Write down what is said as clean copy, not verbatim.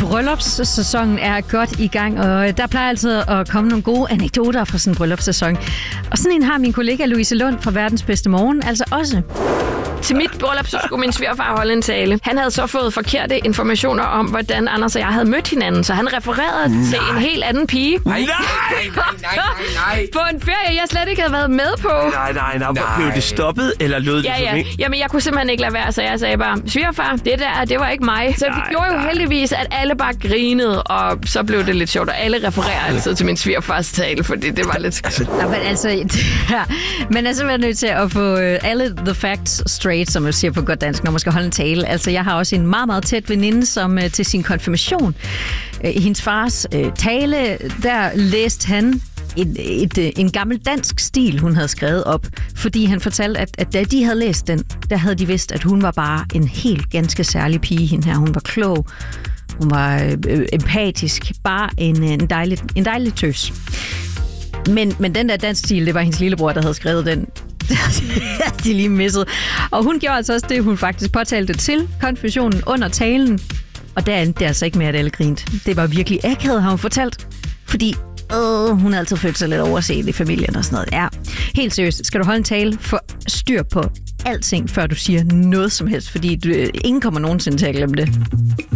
Bryllupssæsonen er godt i gang, og der plejer altid at komme nogle gode anekdoter fra sådan en bryllupssæson. Og sådan en har min kollega Louise Lund fra Verdens Bedste Morgen altså også. Til mit bryllup, så skulle min svigerfar holde en tale. Han havde så fået forkerte informationer om, hvordan Anders og jeg havde mødt hinanden, så han refererede til en helt anden pige. Nej. På en ferie, jeg slet ikke havde været med på. Nej. Blev det stoppet, eller lød det Ja. Jamen, jeg kunne simpelthen ikke lade være, så jeg sagde bare, svigerfar, det var ikke mig. Så det gjorde jo heldigvis, at alle bare grinede, og så blev det lidt sjovt, og alle refererer altid til min svigerfars tale, fordi det var lidt... Men altså, jeg er nødt til at få alle the facts straight, som man siger på godt dansk, når man skal holde en tale. Altså, jeg har også en meget, meget tæt veninde, som til sin konfirmation, hendes fars tale, der læste han en gammel dansk stil, hun havde skrevet op, fordi han fortalte, at da de havde læst den, der havde de vidst, at hun var bare en helt ganske særlig pige, hende her. Hun var klog, hun var empatisk, bare en dejlig tøs. Men den der dansk stil, det var hendes lillebror, der havde skrevet den. De lige misset. Og hun gjorde altså også det, hun faktisk påtalte til konfirmationen under talen. Og der endte det altså ikke med, at alle grinte. Det var virkelig akavet, har hun fortalt. Fordi hun har altid følt sig lidt overset i familien og sådan noget. Ja, helt seriøst. Skal du holde en tale, for styr på alting, før du siger noget som helst. Fordi ingen kommer nogensinde til at glemme det.